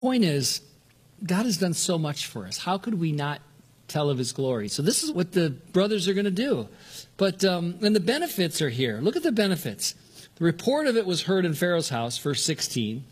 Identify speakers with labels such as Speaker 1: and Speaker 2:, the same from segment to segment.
Speaker 1: Point is, God has done so much for us. How could we not tell of his glory? So this is what the brothers are going to do. But and the benefits are here. Look at the benefits. The report of it was heard in Pharaoh's house, verse 16.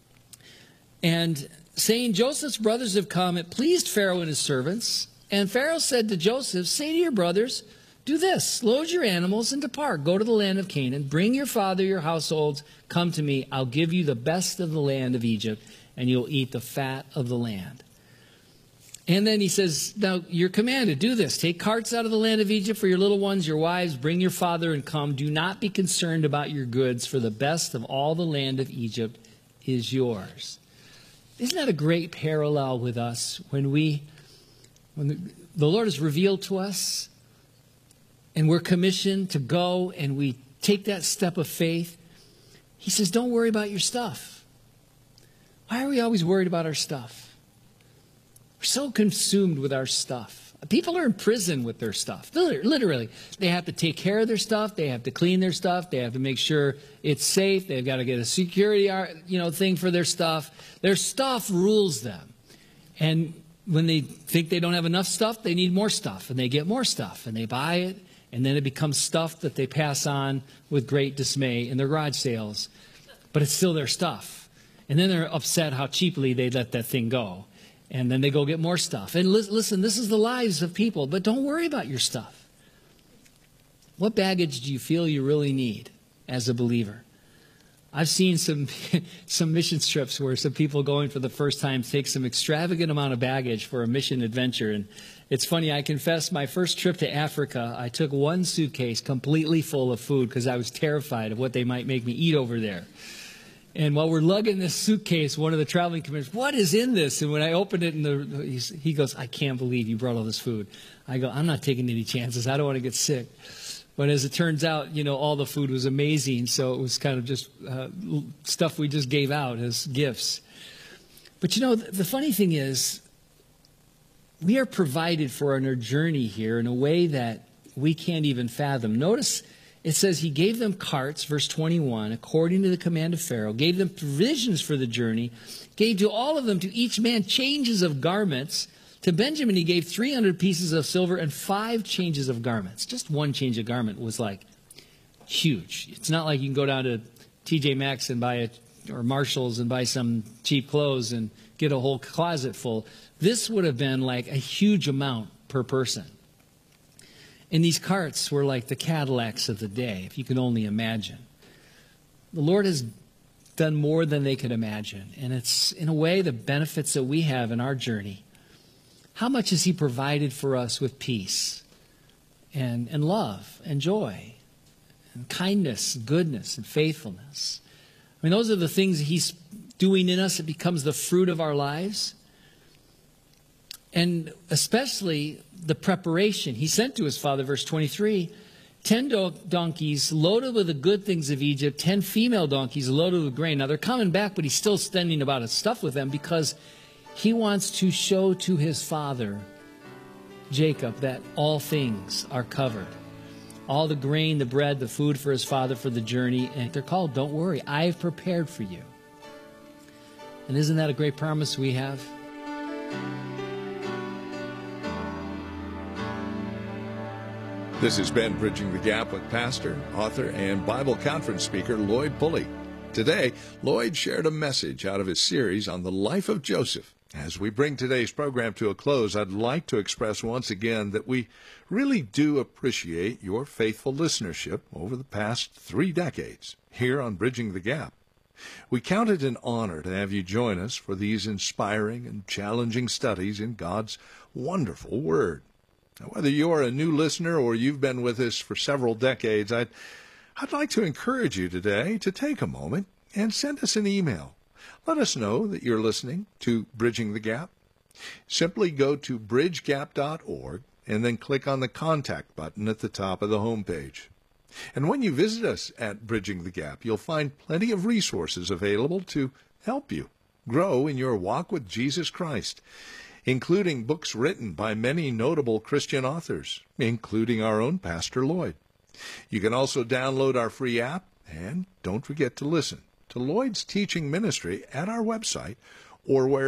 Speaker 1: And saying, Joseph's brothers have come. It pleased Pharaoh and his servants. And Pharaoh said to Joseph, say to your brothers, do this, load your animals and depart. Go to the land of Canaan. Bring your father, your households. Come to me. I'll give you the best of the land of Egypt, and you'll eat the fat of the land. And then he says, now you're commanded, do this. Take carts out of the land of Egypt for your little ones, your wives. Bring your father and come. Do not be concerned about your goods, for the best of all the land of Egypt is yours. Isn't that a great parallel with us when the Lord is revealed to us and we're commissioned to go and we take that step of faith? He says, don't worry about your stuff. Why are we always worried about our stuff? We're so consumed with our stuff. People are in prison with their stuff. Literally. They have to take care of their stuff. They have to clean their stuff. They have to make sure it's safe. They've got to get a security thing for their stuff. Their stuff rules them. And when they think they don't have enough stuff, they need more stuff. And they get more stuff. And they buy it. And then it becomes stuff that they pass on with great dismay in their garage sales. But it's still their stuff. And then they're upset how cheaply they let that thing go. And then they go get more stuff. And listen, this is the lives of people. But don't worry about your stuff. What baggage do you feel you really need as a believer? I've seen some mission trips where some people going for the first time take some extravagant amount of baggage for a mission adventure. And it's funny, I confess, my first trip to Africa, I took one suitcase completely full of food because I was terrified of what they might make me eat over there. And while we're lugging this suitcase, one of the traveling commissioners, what is in this? And when I opened it, he goes, I can't believe you brought all this food. I go, I'm not taking any chances. I don't want to get sick. But as it turns out, all the food was amazing. So it was kind of just stuff we just gave out as gifts. But the funny thing is, we are provided for on our journey here in a way that we can't even fathom. Notice it says he gave them carts, verse 21, according to the command of Pharaoh, gave them provisions for the journey, gave to all of them, to each man, changes of garments. To Benjamin he gave 300 pieces of silver and 5 changes of garments. Just one change of garment was like huge. It's not like you can go down to TJ Maxx and or Marshall's and buy some cheap clothes and get a whole closet full. This would have been like a huge amount per person. And these carts were like the Cadillacs of the day, if you can only imagine. The Lord has done more than they could imagine. And it's, in a way, the benefits that we have in our journey. How much has he provided for us with peace and love and joy and kindness, and goodness and faithfulness? I mean, those are the things that he's doing in us. It becomes the fruit of our lives. And especially the preparation. He sent to his father, verse 23, 10 donkeys loaded with the good things of Egypt, 10 female donkeys loaded with grain. Now they're coming back, but he's still sending about his stuff with them because he wants to show to his father, Jacob, that all things are covered. All the grain, the bread, the food for his father for the journey. And they're called, don't worry, I've prepared for you. And isn't that a great promise we have?
Speaker 2: This has been Bridging the Gap with pastor, author, and Bible conference speaker Lloyd Pulley. Today, Lloyd shared a message out of his series on the life of Joseph. As we bring today's program to a close, I'd like to express once again that we really do appreciate your faithful listenership over the past 3 decades here on Bridging the Gap. We count it an honor to have you join us for these inspiring and challenging studies in God's wonderful Word. Now, whether you're a new listener or you've been with us for several decades, I'd like to encourage you today to take a moment and send us an email. Let us know that you're listening to Bridging the Gap. Simply go to bridgegap.org and then click on the Contact button at the top of the homepage. And when you visit us at Bridging the Gap, you'll find plenty of resources available to help you grow in your walk with Jesus Christ, including books written by many notable Christian authors, including our own Pastor Lloyd. You can also download our free app, and don't forget to listen to Lloyd's teaching ministry at our website or where